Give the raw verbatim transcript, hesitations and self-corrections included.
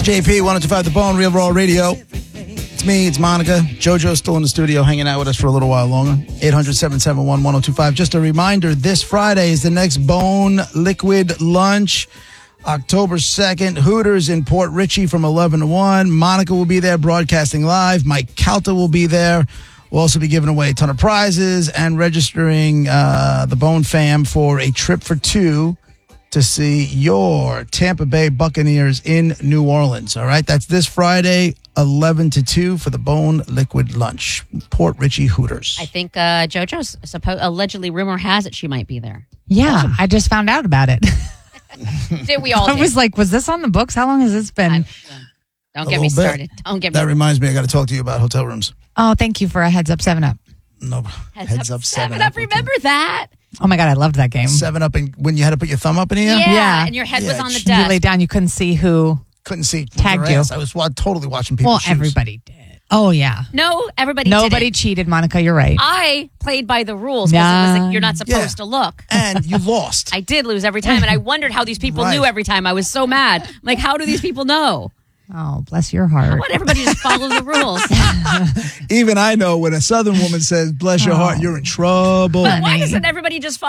J P, one oh two point five The Bone, Real Raw Radio. It's me, it's Monica. JoJo's still in the studio hanging out with us for a little while longer. eight hundred, seven seven one, one oh two five. Just a reminder, this Friday is the next Bone Liquid Lunch. October second, Hooters in Port Richey from eleven to one. Monica will be there broadcasting live. Mike Calta will be there. We'll also be giving away a ton of prizes and registering uh, the Bone fam for a trip for two to see your Tampa Bay Buccaneers in New Orleans. All right, that's this Friday, eleven to two for the Bone Liquid Lunch. Port Richey Hooters. I think uh, JoJo's supposed, allegedly, rumor has it she might be there. Yeah, awesome. I just found out about it. Did we all? I did. was like, was this on the books? How long has this been? I, don't A get me little bit. started. Don't get me. That reminds me, I got to talk to you about hotel rooms. Oh, thank you for a heads up seven up. No, Heads, heads up, up, seven, seven up. Remember that? Oh my God, I loved that game. Seven up, and when you had to put your thumb up in the air, Yeah, Yeah. and your head Yeah, was on the you You desk. lay down, you couldn't see who. couldn't see. Tagged your you. ass. I was wa- totally watching people. Well, everybody did. Oh yeah. No, everybody. Nobody did it. cheated, Monica. You're right. I played by the rules because it was like, you're not supposed Yeah. to look. and you lost. I did lose every time, and I wondered how these people Right. knew every time. I was so mad. I'm like, how do these people know? Oh, bless your I heart. want everybody to just follow the rules. Even I know when a Southern woman says, "Bless your Oh. heart," you're in trouble. But why doesn't everybody just follow?